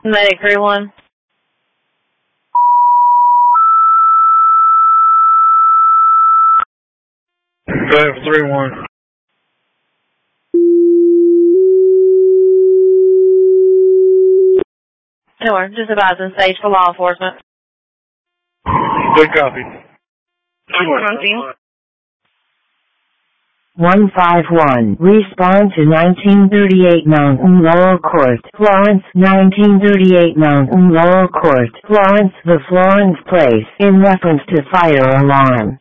Medic 3-1. Drive 3-1. Sure, just about to stage for law enforcement. Good copy. 151. Respond to 1938 Mountain Laurel Court, Florence. 1938 Mountain Laurel Court, Florence. The Florence Place, in reference to fire alarm.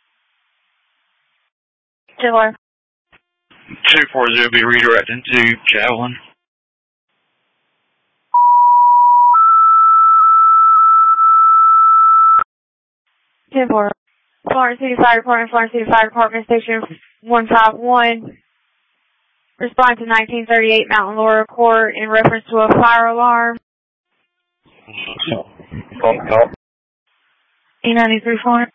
Sure. 240 be redirected to Javelin. Florence City Fire Department, Florence City Fire Department, Station 151. Respond to 1938 Mountain Laurel Court in reference to a fire alarm. Call. E93 Florence.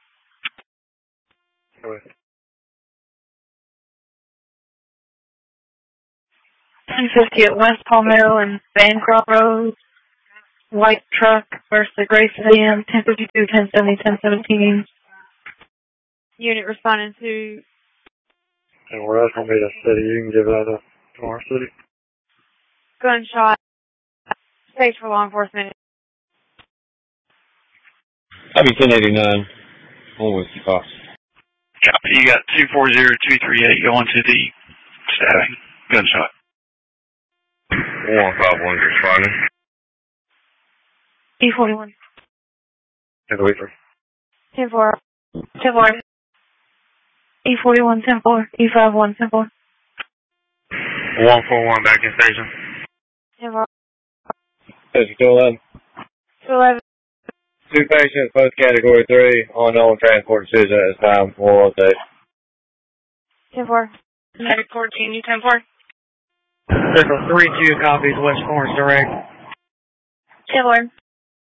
250 at West Palmetto and Bancroft Road. White truck versus the Gray sedan, 1052, 1070, 1017. Unit responding to... And where that's going to be the city, you can give that up to our city. Gunshot. Stage for law enforcement. That'd be 1089. One with the cost. Copy. You got 240-238 going to the stabbing. Gunshot. 151 responding. E41. 10-4. 10-4. E41, 10-4. E51, 10-4. 141 back in station. 10-4. Station 211. 211. 2 patients, both category 3, unknown transport decision at this time. We'll update. 10-4. Medic 14, you 10-4. Central 3-2 copies, West Florence direct. 10-4.